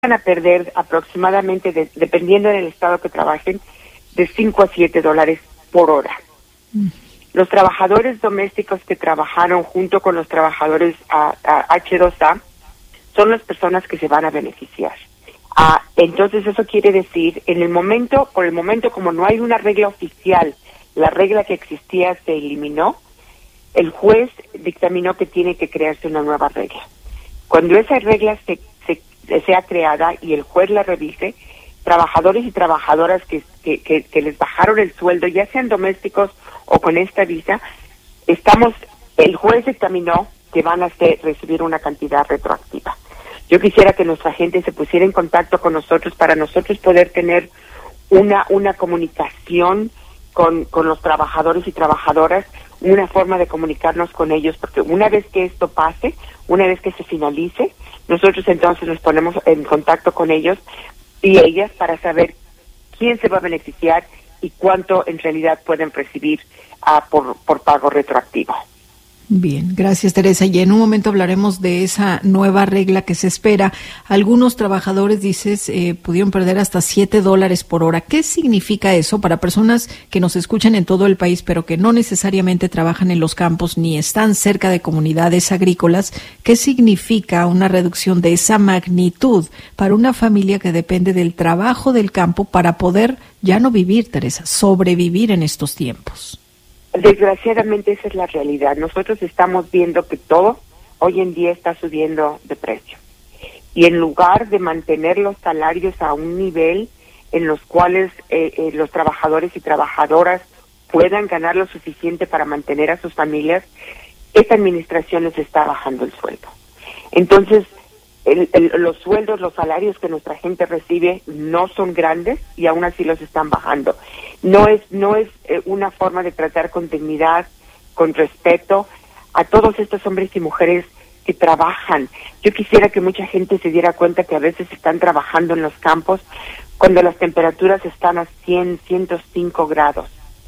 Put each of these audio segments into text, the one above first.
a perder aproximadamente, dependiendo del estado que trabajen, de $5 a $7 por hora. Los trabajadores domésticos que trabajaron junto con los trabajadores H2A son las personas que se van a beneficiar. Entonces eso quiere decir, por el momento como no hay una regla oficial, la regla que existía se eliminó, el juez dictaminó que tiene que crearse una nueva regla. Cuando esa regla sea creada y el juez la revise, trabajadores y trabajadoras que les bajaron el sueldo, ya sean domésticos o con esta visa, el juez dictaminó que van a recibir una cantidad retroactiva. Yo quisiera que nuestra gente se pusiera en contacto con nosotros para nosotros poder tener una comunicación con los trabajadores y trabajadoras, una forma de comunicarnos con ellos, porque una vez que esto pase, una vez que se finalice, nosotros entonces nos ponemos en contacto con ellos y ellas para saber quién se va a beneficiar y cuánto en realidad pueden recibir por pago retroactivo. Bien, gracias Teresa. Y en un momento hablaremos de esa nueva regla que se espera. Algunos trabajadores, dices, pudieron perder hasta $7 por hora. ¿Qué significa eso para personas que nos escuchan en todo el país, pero que no necesariamente trabajan en los campos ni están cerca de comunidades agrícolas? ¿Qué significa una reducción de esa magnitud para una familia que depende del trabajo del campo para poder ya no vivir, Teresa, sobrevivir en estos tiempos? Desgraciadamente esa es la realidad. Nosotros estamos viendo que todo hoy en día está subiendo de precio. Y en lugar de mantener los salarios a un nivel en los cuales los trabajadores y trabajadoras puedan ganar lo suficiente para mantener a sus familias, esta administración les está bajando el sueldo. Entonces, los sueldos, los salarios que nuestra gente recibe no son grandes y aún así los están bajando. No es una forma de tratar con dignidad, con respeto a todos estos hombres y mujeres que trabajan. Yo quisiera que mucha gente se diera cuenta que a veces están trabajando en los campos cuando las temperaturas están a 100, 105 grados.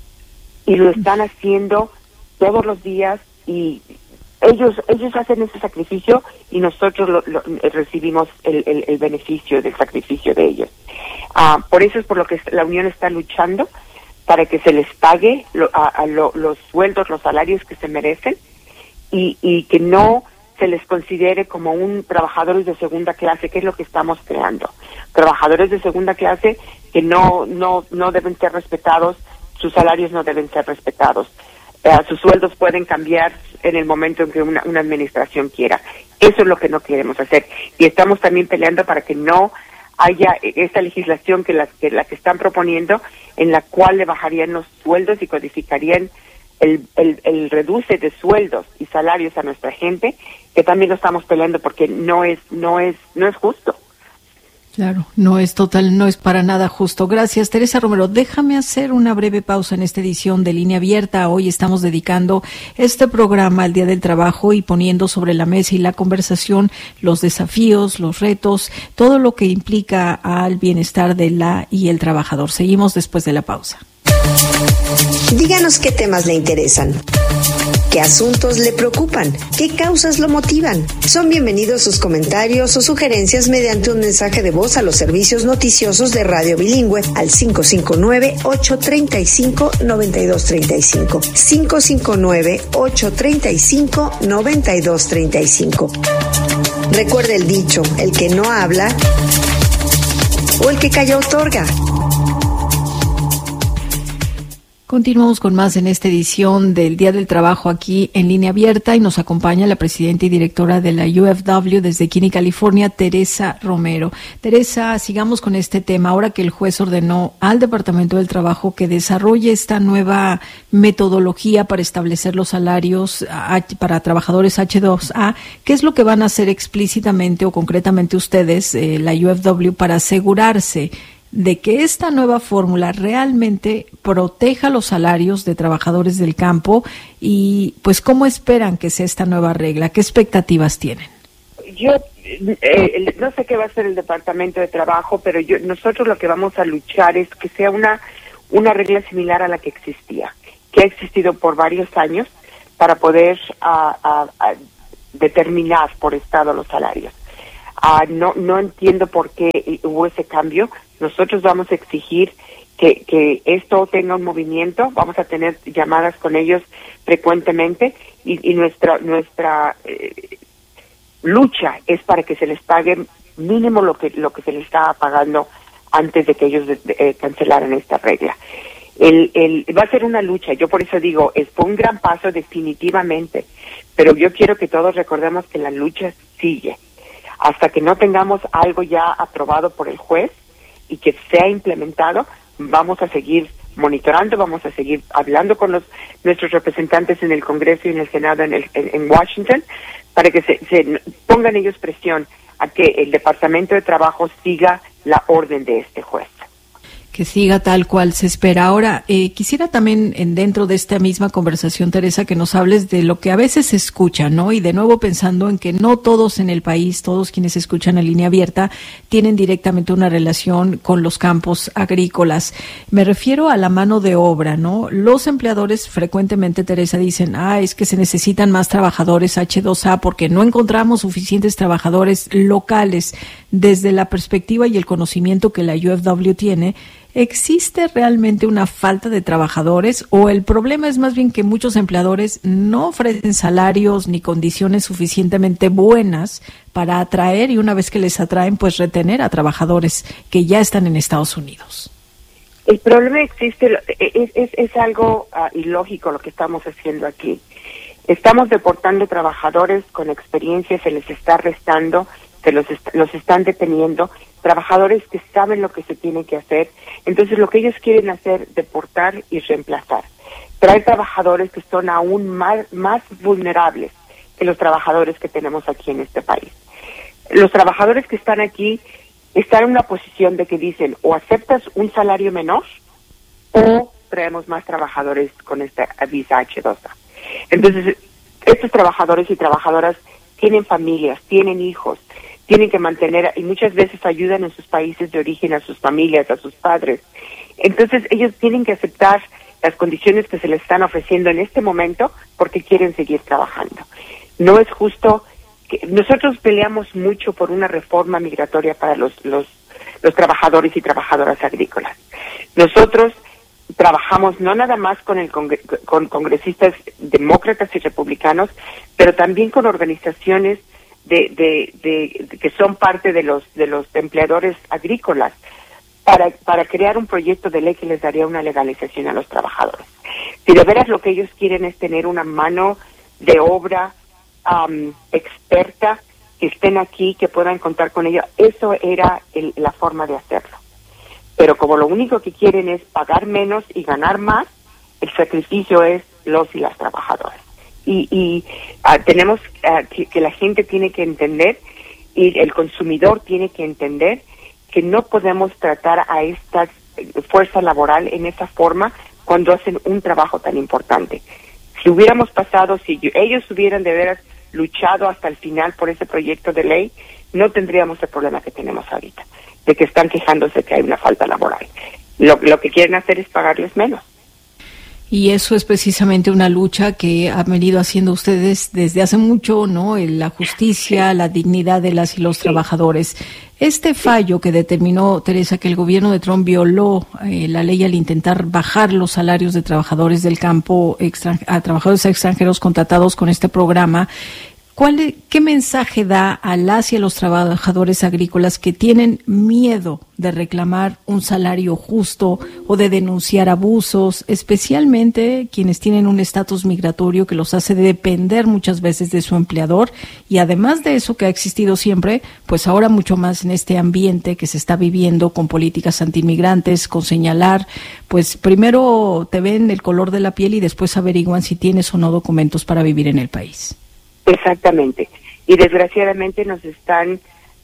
Y lo están haciendo todos los días y ellos hacen ese sacrificio y nosotros recibimos el beneficio del sacrificio de ellos. Por eso es por lo que la Unión está luchando para que se les pague los sueldos, los salarios que se merecen y que no se les considere como trabajadores de segunda clase, que es lo que estamos creando. Trabajadores de segunda clase que no deben ser respetados, sus salarios no deben ser respetados. Sus sueldos pueden cambiar en el momento en que una administración quiera. Eso es lo que no queremos hacer. Y estamos también peleando para que no haya esta legislación que la que están proponiendo, en la cual le bajarían los sueldos y codificarían el reduce de sueldos y salarios a nuestra gente, que también lo estamos peleando porque no es justo. Claro, no es para nada justo. Gracias, Teresa Romero. Déjame hacer una breve pausa en esta edición de Línea Abierta. Hoy estamos dedicando este programa al Día del Trabajo y poniendo sobre la mesa y la conversación los desafíos, los retos, todo lo que implica al bienestar de la y el trabajador. Seguimos después de la pausa. Díganos qué temas le interesan, qué asuntos le preocupan, qué causas lo motivan. Son bienvenidos sus comentarios o sugerencias mediante un mensaje de voz a los servicios noticiosos de Radio Bilingüe al 559-835-9235. 559-835-9235. Recuerde el dicho, el que no habla o el que calla otorga. Continuamos con más en esta edición del Día del Trabajo aquí en Línea Abierta y nos acompaña la presidenta y directora de la UFW desde Kinney, California, Teresa Romero. Teresa, sigamos con este tema. Ahora que el juez ordenó al Departamento del Trabajo que desarrolle esta nueva metodología para establecer los salarios para trabajadores H2A, ¿qué es lo que van a hacer explícitamente o concretamente ustedes, la UFW, para asegurarse de que esta nueva fórmula realmente proteja los salarios de trabajadores del campo y pues cómo esperan que sea esta nueva regla? ¿Qué expectativas tienen? Yo no sé qué va a hacer el Departamento de Trabajo, pero nosotros lo que vamos a luchar es que sea una regla similar a la que existía, que ha existido por varios años para poder determinar por estado los salarios. No entiendo por qué hubo ese cambio. Nosotros vamos a exigir que esto tenga un movimiento, vamos a tener llamadas con ellos frecuentemente y nuestra lucha es para que se les pague mínimo lo que se les estaba pagando antes de que ellos cancelaran esta regla. Va a ser una lucha, yo por eso digo, fue un gran paso definitivamente, pero yo quiero que todos recordemos que la lucha sigue. Hasta que no tengamos algo ya aprobado por el juez y que sea implementado, vamos a seguir monitorando, vamos a seguir hablando con nuestros representantes en el Congreso y en el Senado en Washington, para que se pongan ellos presión a que el Departamento de Trabajo siga la orden de este juez. Que siga tal cual se espera. Ahora, quisiera también, dentro de esta misma conversación, Teresa, que nos hables de lo que a veces se escucha, ¿no? Y de nuevo pensando en que no todos en el país, todos quienes escuchan en Línea Abierta, tienen directamente una relación con los campos agrícolas. Me refiero a la mano de obra, ¿no? Los empleadores frecuentemente, Teresa, dicen, es que se necesitan más trabajadores H2A porque no encontramos suficientes trabajadores locales. Desde la perspectiva y el conocimiento que la UFW tiene, ¿existe realmente una falta de trabajadores o el problema es más bien que muchos empleadores no ofrecen salarios ni condiciones suficientemente buenas para atraer y una vez que les atraen, pues retener a trabajadores que ya están en Estados Unidos? El problema existe, es algo ilógico lo que estamos haciendo aquí. Estamos deportando trabajadores con experiencia, se les está restando, los están deteniendo, trabajadores que saben lo que se tiene que hacer. Entonces lo que ellos quieren hacer, deportar y reemplazar. Traer trabajadores que son aún más vulnerables que los trabajadores que tenemos aquí en este país. Los trabajadores que están aquí están en una posición de que dicen o aceptas un salario menor o traemos más trabajadores con esta visa H2A. Entonces, estos trabajadores y trabajadoras tienen familias, tienen hijos, tienen que mantener y muchas veces ayudan en sus países de origen a sus familias, a sus padres. Entonces ellos tienen que aceptar las condiciones que se les están ofreciendo en este momento porque quieren seguir trabajando. No es justo que nosotros peleamos mucho por una reforma migratoria para los trabajadores y trabajadoras agrícolas. Nosotros trabajamos no nada más con congresistas demócratas y republicanos, pero también con organizaciones que son parte de los empleadores agrícolas para crear un proyecto de ley que les daría una legalización a los trabajadores. Si de veras lo que ellos quieren es tener una mano de obra experta, que estén aquí, que puedan contar con ella, eso era la forma de hacerlo. Pero como lo único que quieren es pagar menos y ganar más, el sacrificio es los y las trabajadoras. Y tenemos que la gente tiene que entender y el consumidor tiene que entender que no podemos tratar a esta fuerza laboral en esa forma cuando hacen un trabajo tan importante. Si hubiéramos pasado, si ellos hubieran de veras luchado hasta el final por ese proyecto de ley, no tendríamos el problema que tenemos ahorita, de que están quejándose que hay una falta laboral. Lo que quieren hacer es pagarles menos. Y eso es precisamente una lucha que han venido haciendo ustedes desde hace mucho, ¿no? La justicia, la dignidad de las y los trabajadores. Este fallo que determinó, Teresa, que el gobierno de Trump violó la ley al intentar bajar los salarios de trabajadores del campo a trabajadores extranjeros contratados con este programa, ¿qué mensaje da a las y a los trabajadores agrícolas que tienen miedo de reclamar un salario justo o de denunciar abusos, especialmente quienes tienen un estatus migratorio que los hace depender muchas veces de su empleador y además de eso que ha existido siempre, pues ahora mucho más en este ambiente que se está viviendo con políticas antiinmigrantes, con señalar, pues primero te ven el color de la piel y después averiguan si tienes o no documentos para vivir en el país? Exactamente. Y desgraciadamente nos están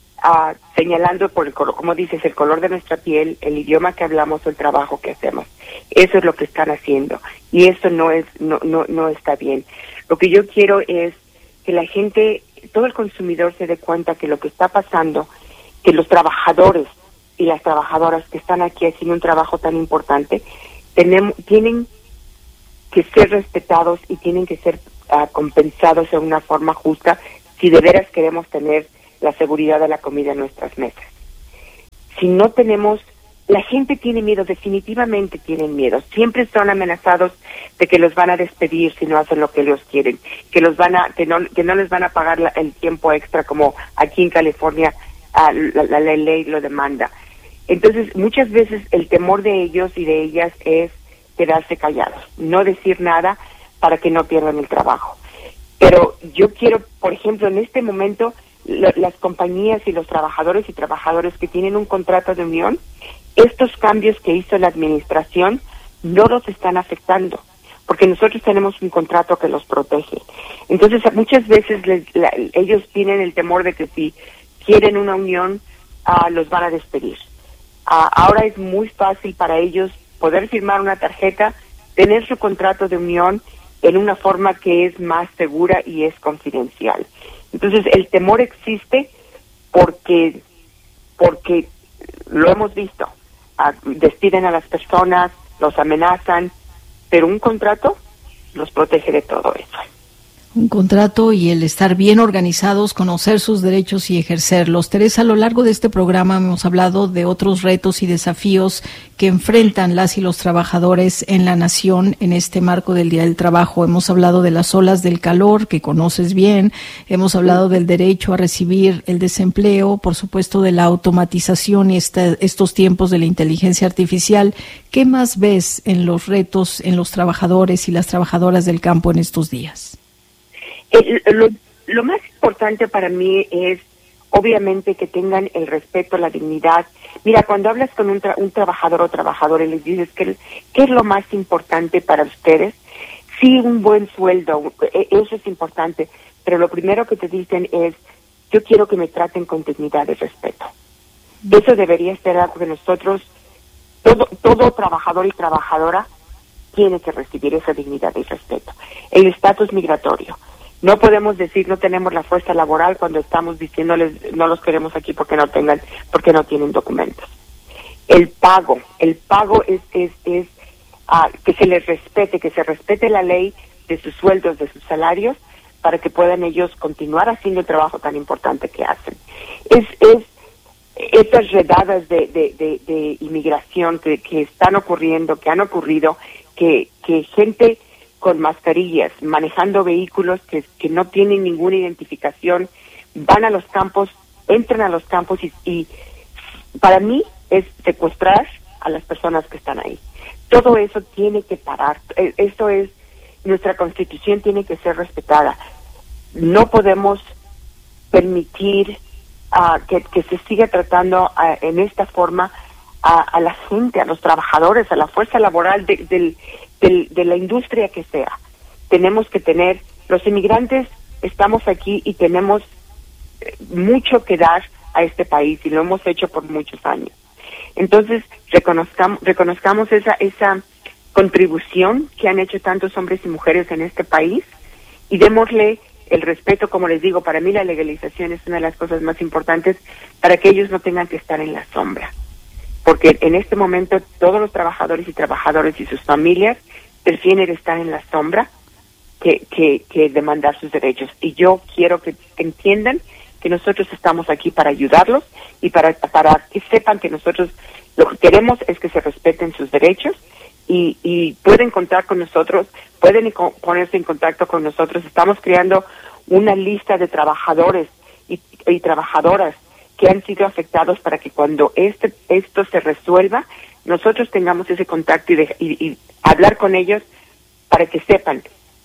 señalando por como dices, el color de nuestra piel, el idioma que hablamos o el trabajo que hacemos. Eso es lo que están haciendo. Y eso no está bien. Lo que yo quiero es que la gente, todo el consumidor se dé cuenta que lo que está pasando, que los trabajadores y las trabajadoras que están aquí haciendo un trabajo tan importante, tienen que ser respetados y tienen que ser compensados de una forma justa si de veras queremos tener la seguridad de la comida en nuestras mesas. Si no tenemos, la gente tiene miedo, definitivamente tienen miedo, siempre son amenazados de que los van a despedir si no hacen lo que ellos quieren, que no les van a pagar el tiempo extra como aquí en California la ley lo demanda. Entonces, muchas veces el temor de ellos y de ellas es quedarse callados, no decir nada para que no pierdan el trabajo. Pero yo quiero, por ejemplo, en este momento, las compañías y los trabajadores y trabajadoras que tienen un contrato de unión, estos cambios que hizo la administración no los están afectando, porque nosotros tenemos un contrato que los protege. Entonces, muchas veces ellos tienen el temor de que si quieren una unión, los van a despedir. Ahora es muy fácil para ellos poder firmar una tarjeta, tener su contrato de unión en una forma que es más segura y es confidencial. Entonces, el temor existe porque lo hemos visto. Despiden a las personas, los amenazan, pero un contrato los protege de todo eso. Un contrato y el estar bien organizados, conocer sus derechos y ejercerlos. Teresa, a lo largo de este programa hemos hablado de otros retos y desafíos que enfrentan las y los trabajadores en la nación en este marco del Día del Trabajo. Hemos hablado de las olas del calor, que conoces bien. Hemos hablado del derecho a recibir el desempleo, por supuesto de la automatización y estos tiempos de la inteligencia artificial. ¿Qué más ves en los retos en los trabajadores y las trabajadoras del campo en estos días? Lo más importante para mí es, obviamente, que tengan el respeto, la dignidad. Mira, cuando hablas con un trabajador o trabajadora y les dices ¿qué es lo más importante para ustedes? Sí, un buen sueldo, eso es importante, pero lo primero que te dicen es, yo quiero que me traten con dignidad y respeto. Eso debería ser algo que nosotros, todo trabajador y trabajadora tiene que recibir esa dignidad y respeto. El estatus migratorio. No podemos decir no tenemos la fuerza laboral cuando estamos diciéndoles no los queremos aquí porque no tienen documentos. El pago es que se les respete, que se respete la ley de sus sueldos, de sus salarios, para que puedan ellos continuar haciendo el trabajo tan importante que hacen. Estas redadas de inmigración que están ocurriendo, que han ocurrido, que gente con mascarillas, manejando vehículos que no tienen ninguna identificación, van a los campos, entran a los campos y para mí es secuestrar a las personas que están ahí. Todo eso tiene que parar. Esto es, nuestra Constitución tiene que ser respetada. No podemos permitir que se siga tratando en esta forma a la gente, a los trabajadores, a la fuerza laboral de la industria que sea. Tenemos que tener, los inmigrantes estamos aquí y tenemos mucho que dar a este país y lo hemos hecho por muchos años. Entonces, reconozcamos esa contribución que han hecho tantos hombres y mujeres en este país y démosle el respeto. Como les digo, para mí la legalización es una de las cosas más importantes para que ellos no tengan que estar en la sombra. Porque en este momento todos los trabajadores y sus familias prefieren estar en la sombra que demandar sus derechos. Y yo quiero que entiendan que nosotros estamos aquí para ayudarlos y para que sepan que nosotros lo que queremos es que se respeten sus derechos y pueden contar con nosotros, pueden ponerse en contacto con nosotros. Estamos creando una lista de trabajadores y trabajadoras que han sido afectados para que cuando esto se resuelva, nosotros tengamos ese contacto y hablar con ellos para que sepan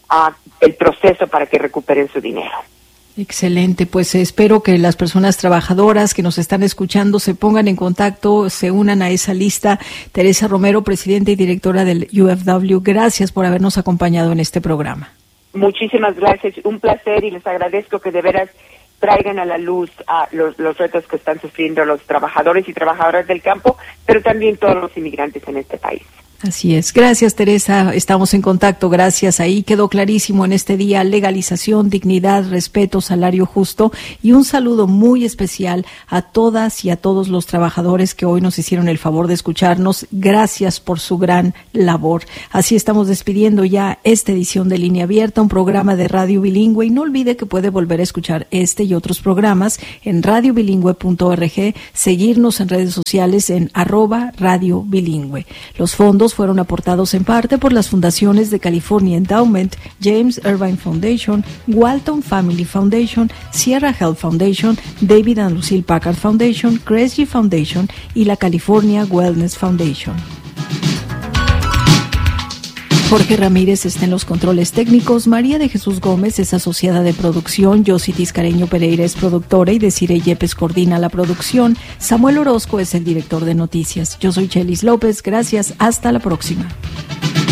el proceso para que recuperen su dinero. Excelente, pues espero que las personas trabajadoras que nos están escuchando se pongan en contacto, se unan a esa lista. Teresa Romero, presidenta y directora del UFW, gracias por habernos acompañado en este programa. Muchísimas gracias, un placer y les agradezco que de veras traigan a la luz los retos que están sufriendo los trabajadores y trabajadoras del campo, pero también todos los inmigrantes en este país. Así es. Gracias, Teresa. Estamos en contacto. Gracias. Ahí quedó clarísimo en este día: legalización, dignidad, respeto, salario justo, y un saludo muy especial a todas y a todos los trabajadores que hoy nos hicieron el favor de escucharnos. Gracias por su gran labor. Así estamos despidiendo ya esta edición de Línea Abierta, un programa de Radio Bilingüe, y no olvide que puede volver a escuchar este y otros programas en radiobilingüe.org, seguirnos en redes sociales en @radiobilingüe. Los fondos fueron aportados en parte por las fundaciones de California Endowment, James Irvine Foundation, Walton Family Foundation, Sierra Health Foundation, David and Lucille Packard Foundation, Kresge Foundation y la California Wellness Foundation. Jorge Ramírez está en los controles técnicos, María de Jesús Gómez es asociada de producción, Yossi Tiscareño Pereira es productora y Desiree Yepes coordina la producción, Samuel Orozco es el director de noticias. Yo soy Chelis López, gracias, hasta la próxima.